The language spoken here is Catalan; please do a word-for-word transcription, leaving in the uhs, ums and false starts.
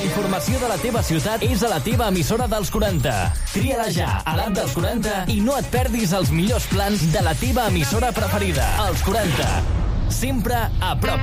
La informació de la teva ciutat és a la teva emissora dels quaranta. Tria-la ja a l'app dels quaranta i no et perdis els millors plans de la teva emissora preferida. Els quaranta. Sempre a prop